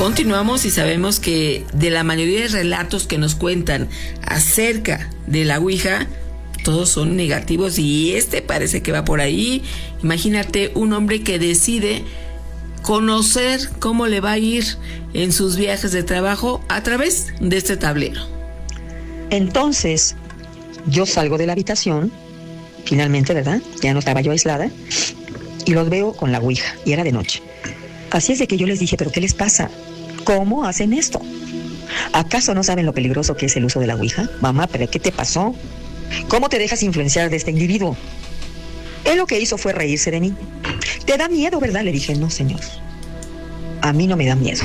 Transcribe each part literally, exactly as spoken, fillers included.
Continuamos y sabemos que de la mayoría de relatos que nos cuentan acerca de la Ouija, todos son negativos y este parece que va por ahí. Imagínate un hombre que decide conocer cómo le va a ir en sus viajes de trabajo a través de este tablero. Entonces, yo salgo de la habitación, finalmente, ¿verdad? Ya no estaba yo aislada, y los veo con la Ouija, y era de noche. Así es de que yo les dije, ¿pero qué les pasa? ¿Cómo hacen esto? ¿Acaso no saben lo peligroso que es el uso de la Ouija? Mamá, ¿pero qué te pasó? ¿Cómo te dejas influenciar de este individuo? Él lo que hizo fue reírse de mí. ¿Te da miedo, verdad? Le dije, no, señor. A mí no me da miedo.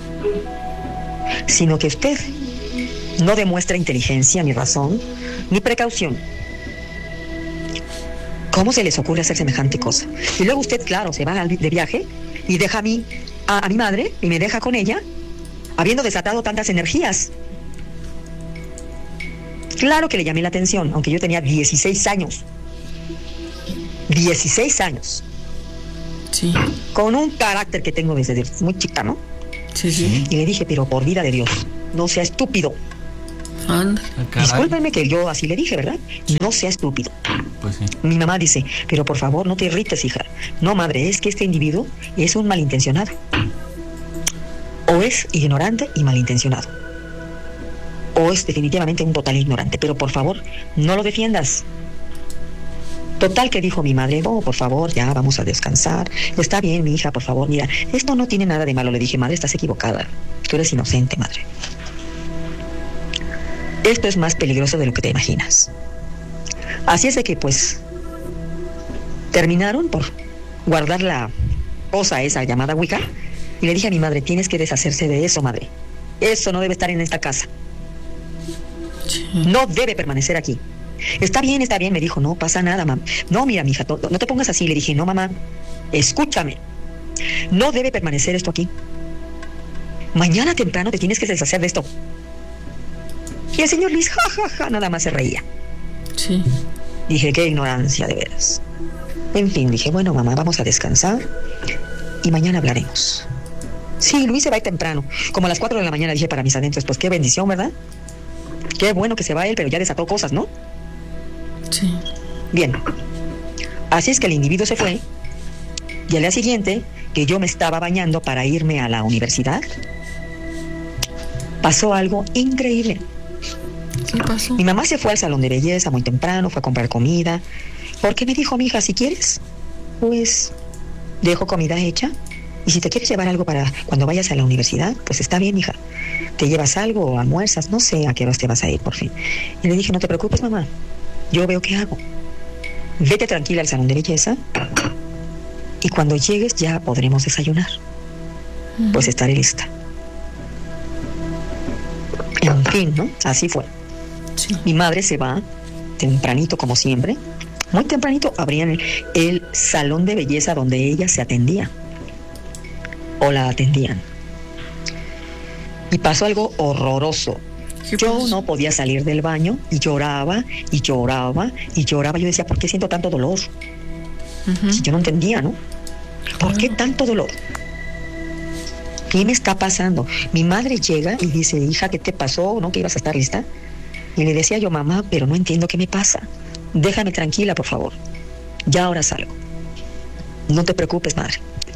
Sino que usted no demuestra inteligencia, ni razón, ni precaución. ¿Cómo se les ocurre hacer semejante cosa? Y luego usted, claro, se va de viaje y deja a mí, a, a mi madre, y me deja con ella, habiendo desatado tantas energías. Claro que le llamé la atención, aunque yo tenía dieciséis años. dieciséis años. Sí. Con un carácter que tengo desde muy chica, ¿no? Sí, sí. Y le dije, pero por vida de Dios, no sea estúpido. Anda. Discúlpeme que yo así le dije, ¿verdad? No sea estúpido. Pues sí. Mi mamá dice, pero por favor, no te irrites, hija. No, madre, es que este individuo es un malintencionado. O es ignorante y malintencionado. O es definitivamente un total ignorante. Pero por favor, no lo defiendas. Total que dijo mi madre, oh, por favor, ya vamos a descansar. Está bien, mi hija, por favor, mira, esto no tiene nada de malo. Le dije, madre, estás equivocada. Tú eres inocente, madre. Esto es más peligroso de lo que te imaginas. Así es de que, pues, terminaron por guardar la cosa esa llamada Ouija. Y le dije a mi madre, tienes que deshacerse de eso, madre. Eso no debe estar en esta casa. No debe permanecer aquí. Está bien, está bien, me dijo, no pasa nada, mamá. No, mira, mija, no, no te pongas así. Le dije, no, mamá, escúchame. No debe permanecer esto aquí. Mañana temprano te tienes que deshacer de esto. Y el señor Luis, ja, ja, ja, nada más se reía. Sí. Dije, qué ignorancia, de veras. En fin, dije, bueno, mamá, vamos a descansar y mañana hablaremos. Sí, Luis se va a ir temprano, como a las cuatro de la mañana, dije para mis adentros. Pues qué bendición, ¿verdad? Qué bueno que se va él, pero ya desató cosas, ¿no? Sí. Bien. Así es que el individuo se fue. Y al día siguiente, que yo me estaba bañando para irme a la universidad, pasó algo increíble. ¿Qué pasó? Mi mamá se fue al salón de belleza muy temprano, fue a comprar comida, porque me dijo, mija, si quieres, pues dejo comida hecha. Y si te quieres llevar algo para cuando vayas a la universidad, pues está bien, hija. Te llevas algo o almuerzas, no sé a qué horas te vas a ir, por fin. Y le dije, no te preocupes, mamá, yo veo qué hago. Vete tranquila al salón de belleza y cuando llegues ya podremos desayunar. Uh-huh. Pues estaré lista. En fin, ¿no? Así fue. Sí. Mi madre se va tempranito, como siempre. Muy tempranito abrían el, el salón de belleza donde ella se atendía. O la atendían. Y pasó algo horroroso. Yo pasó? No podía salir del baño y lloraba y lloraba y lloraba. Yo decía, ¿por qué siento tanto dolor? Uh-huh. Si yo no entendía, ¿no? ¿Por uh-huh. qué tanto dolor? ¿Qué me está pasando? Mi madre llega y dice, hija, ¿qué te pasó? ¿No? ¿Que ibas a estar lista? Y le decía yo, mamá, pero no entiendo qué me pasa. Déjame tranquila, por favor. Ya ahora salgo. No te preocupes, madre.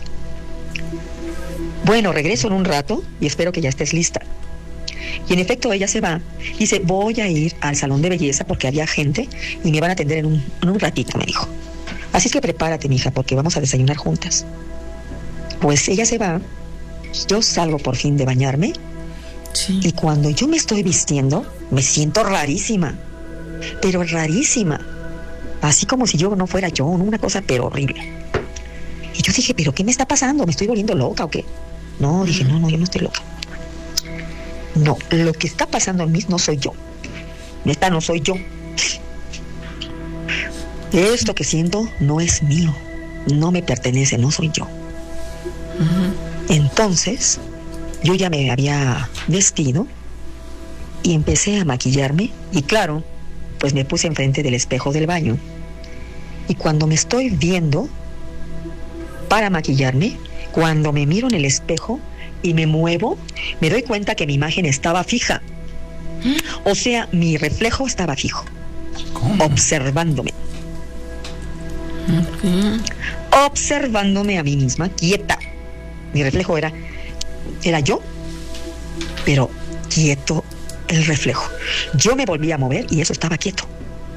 Bueno, regreso en un rato y espero que ya estés lista. Y en efecto ella se va. Dice, voy a ir al salón de belleza porque había gente y me van a atender en un, en un ratito, me dijo. Así es que prepárate, mija, porque vamos a desayunar juntas. Pues ella se va. Yo salgo por fin de bañarme. Sí. Y cuando yo me estoy vistiendo, me siento rarísima. Pero rarísima. Así como si yo no fuera yo, una cosa pero horrible. Y yo dije, ¿pero qué me está pasando? ¿Me estoy volviendo loca o qué? No, dije, no, no, yo no estoy loca. No, lo que está pasando en mí no soy yo. Esta no soy yo. Esto que siento no es mío. No me pertenece, no soy yo. Uh-huh. Entonces, yo ya me había vestido y empecé a maquillarme. Y claro, pues me puse enfrente del espejo del baño. Y cuando me estoy viendo para maquillarme, cuando me miro en el espejo, y me muevo, me doy cuenta que mi imagen estaba fija. O sea, mi reflejo estaba fijo. ¿Cómo? Observándome. Okay. Observándome a mí misma, quieta. Mi reflejo era, era yo, pero quieto el reflejo. Yo me volví a mover y eso estaba quieto.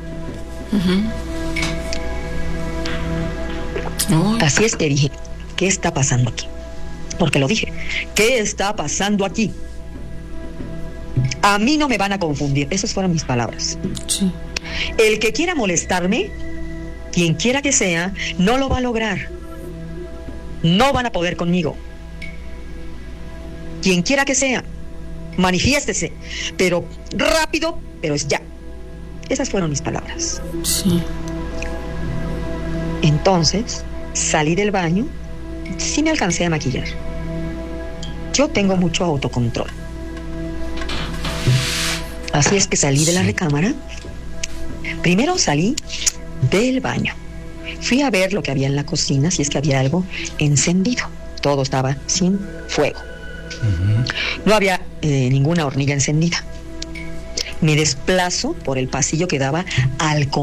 Uh-huh. Oh. Así es que dije, ¿qué está pasando aquí? Porque lo dije, ¿qué está pasando aquí? A mí no me van a confundir. Esas fueron mis palabras. Sí. El que quiera molestarme, quien quiera que sea, no lo va a lograr. No van a poder conmigo. Quien quiera que sea, manifiéstese, pero rápido, pero es ya. Esas fueron mis palabras. Sí. Entonces, salí del baño, sí me alcancé a maquillar. Yo tengo mucho autocontrol. Así es que salí de la recámara. Primero salí del baño. Fui a ver lo que había en la cocina, si es que había algo encendido. Todo estaba sin fuego. Uh-huh. No había eh, ninguna hornilla encendida. Me desplazo por el pasillo que daba al